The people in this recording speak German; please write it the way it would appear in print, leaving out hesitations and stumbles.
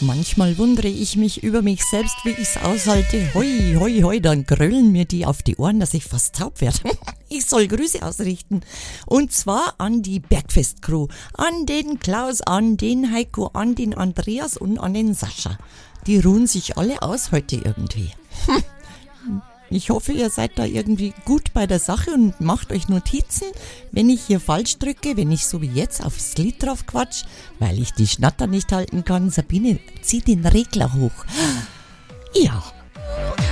Manchmal wundere ich mich über mich selbst, wie ich's aushalte. Hoi, hoi, hoi, dann gröllen mir die auf die Ohren, dass ich fast taub werde. Ich soll Grüße ausrichten. Und zwar an die Bergfest-Crew, an den Klaus, an den Heiko, an den Andreas und an den Sascha. Die ruhen sich alle aus heute irgendwie. Ich hoffe, ihr seid da irgendwie gut bei der Sache und macht euch Notizen, wenn ich hier falsch drücke, wenn ich so wie jetzt aufs Lied drauf quatsch, weil ich die Schnatter nicht halten kann. Sabine, zieh den Regler hoch. Ja.